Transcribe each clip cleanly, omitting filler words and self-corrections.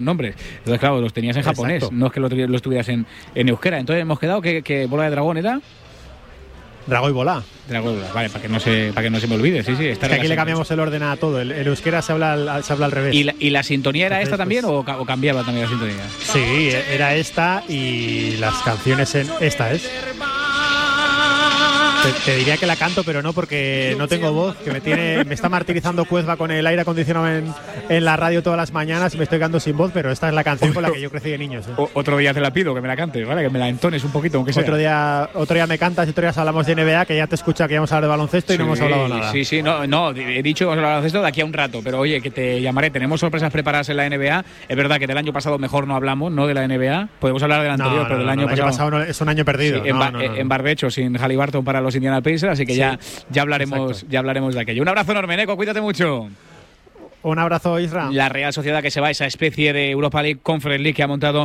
nombres. Entonces, claro, los tenías en japonés, exacto. No es que lo estuvieras en euskera. Entonces hemos quedado que Bola de Dragón era... Dragón y Bola. Dragón y Bola, vale, para que no se me olvide. Sí, es que aquí le cambiamos el orden a todo. El euskera se habla al revés. ¿Y la sintonía era esta también o cambiaba también la sintonía? Sí, era esta y las canciones esta es. Te diría que la canto, pero no, porque no tengo voz, que me está martirizando Cuezba con el aire acondicionado en la radio todas las mañanas y me estoy quedando sin voz, pero esta es la canción con la que yo crecí de niño. ¿Sí? Otro día te la pido, que me la cantes, ¿vale? Que me la entones un poquito, aunque sea. Otro día me cantas y otro día hablamos de NBA, que ya te escucha que íbamos a hablar de baloncesto y no hemos hablado nada. Sí, no, he dicho que vamos a hablar de baloncesto de aquí a un rato, pero oye, que te llamaré, tenemos sorpresas preparadas en la NBA. Es verdad que del año pasado mejor no hablamos, no de la NBA, podemos hablar del anterior, pero del año pasado es un año perdido. Sí, en barbecho, sin Haliburton para los Indiana Pacers, así que ya hablaremos de aquello. Un abrazo enorme, Neko, cuídate mucho. Un abrazo, Isra. La Real Sociedad que se va a esa especie de Europa League Conference League que ha montado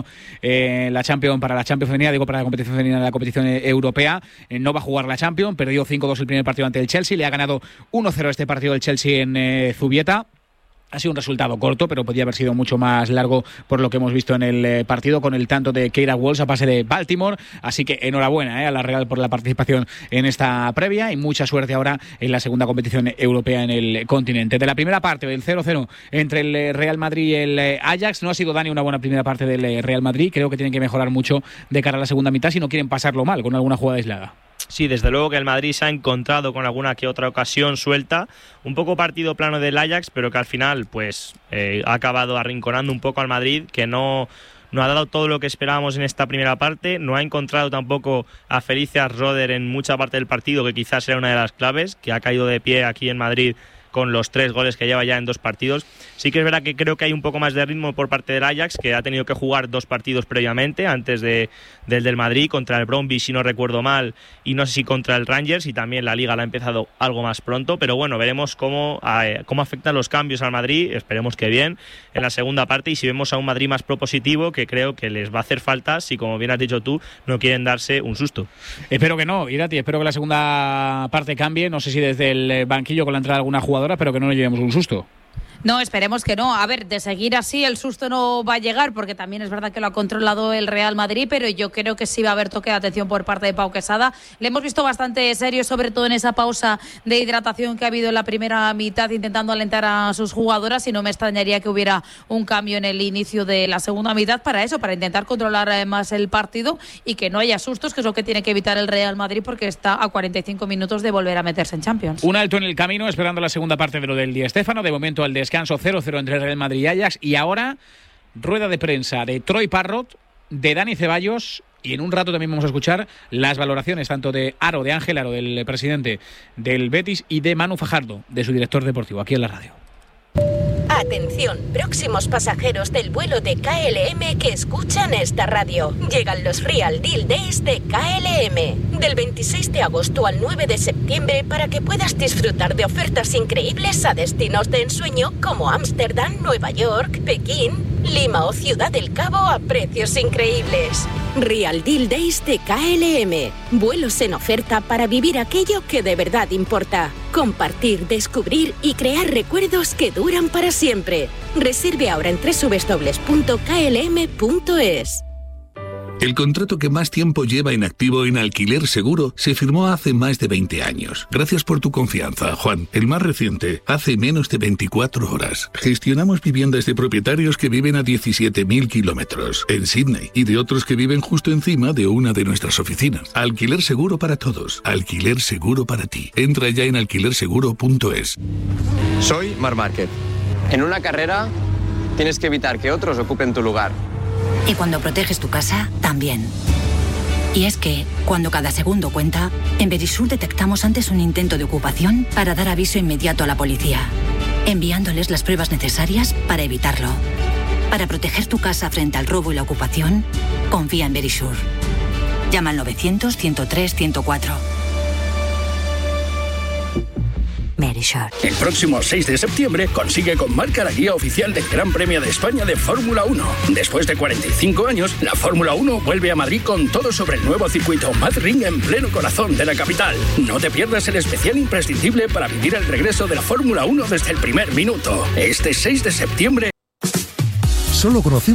la Champions para la Champions femenina, para la competición femenina de la competición europea. No va a jugar la Champions, perdió 5-2 el primer partido ante el Chelsea, le ha ganado 1-0 este partido del Chelsea en Zubieta. Ha sido un resultado corto, pero podía haber sido mucho más largo por lo que hemos visto en el partido, con el tanto de Keira Walsh a pase de Baltimore. Así que enhorabuena a la Real por la participación en esta previa y mucha suerte ahora en la segunda competición europea en el continente. De la primera parte, del 0-0 entre el Real Madrid y el Ajax, no ha sido, Dani, una buena primera parte del Real Madrid. Creo que tienen que mejorar mucho de cara a la segunda mitad si no quieren pasarlo mal con alguna jugada aislada. Sí, desde luego que el Madrid se ha encontrado con alguna que otra ocasión suelta, un poco partido plano del Ajax, pero que al final pues ha acabado arrinconando un poco al Madrid, que no ha dado todo lo que esperábamos en esta primera parte, no ha encontrado tampoco a Felicia Roder en mucha parte del partido, que quizás era una de las claves, que ha caído de pie aquí en Madrid con los 3 goles que lleva ya en 2 partidos. Sí que es verdad que creo que hay un poco más de ritmo por parte del Ajax, que ha tenido que jugar 2 partidos previamente, antes del Madrid, contra el Brøndby, si no recuerdo mal, y no sé si contra el Rangers, y también la Liga la ha empezado algo más pronto, pero bueno, veremos cómo afectan los cambios al Madrid, esperemos que bien, en la segunda parte, y si vemos a un Madrid más propositivo, que creo que les va a hacer falta, si como bien has dicho tú, no quieren darse un susto. Espero que no, Irati, espero que la segunda parte cambie, no sé si desde el banquillo con la entrada de alguna jugadora, pero que no nos llevemos un susto. No, esperemos que no. A ver, de seguir así el susto no va a llegar, porque también es verdad que lo ha controlado el Real Madrid, pero yo creo que sí va a haber toque de atención por parte de Pau Quesada. Le hemos visto bastante serio, sobre todo en esa pausa de hidratación que ha habido en la primera mitad, intentando alentar a sus jugadoras, y no me extrañaría que hubiera un cambio en el inicio de la segunda mitad para eso, para intentar controlar más el partido y que no haya sustos, que es lo que tiene que evitar el Real Madrid, porque está a 45 minutos de volver a meterse en Champions. Un alto en el camino, esperando la segunda parte de lo del Di Stéfano. De momento el descanso 0-0 entre Real Madrid y Ajax, y ahora rueda de prensa de Troy Parrott, de Dani Ceballos, y en un rato también vamos a escuchar las valoraciones tanto de Ángel Aro, del presidente del Betis, y de Manu Fajardo, de su director deportivo, aquí en la radio. Atención, próximos pasajeros del vuelo de KLM que escuchan esta radio. Llegan los Real Deal Days de KLM, del 26 de agosto al 9 de septiembre, para que puedas disfrutar de ofertas increíbles a destinos de ensueño como Ámsterdam, Nueva York, Pekín, Lima o Ciudad del Cabo a precios increíbles. Real Deal Days de KLM. Vuelos en oferta para vivir aquello que de verdad importa. Compartir, descubrir y crear recuerdos que duran para siempre. Reserve ahora en www.klm.es. El contrato que más tiempo lleva en activo en Alquiler Seguro se firmó hace más de 20 años. Gracias por tu confianza, Juan. El más reciente, hace menos de 24 horas. Gestionamos viviendas de propietarios que viven a 17.000 kilómetros en Sydney y de otros que viven justo encima de una de nuestras oficinas. Alquiler Seguro para todos. Alquiler Seguro para ti. Entra ya en alquilerseguro.es. Soy Marc Márquez. En una carrera tienes que evitar que otros ocupen tu lugar. Y cuando proteges tu casa, también. Y es que, cuando cada segundo cuenta, en Verisur detectamos antes un intento de ocupación para dar aviso inmediato a la policía, enviándoles las pruebas necesarias para evitarlo. Para proteger tu casa frente al robo y la ocupación, confía en Verisur. Llama al 900-103-104. Verisur. El próximo 6 de septiembre consigue con marca la guía oficial del Gran Premio de España de Fórmula 1. Después de 45 años, la Fórmula 1 vuelve a Madrid con todo sobre el nuevo circuito Madrid en pleno corazón de la capital. No te pierdas el especial imprescindible para vivir el regreso de la Fórmula 1 desde el primer minuto. Este 6 de septiembre... solo conocemos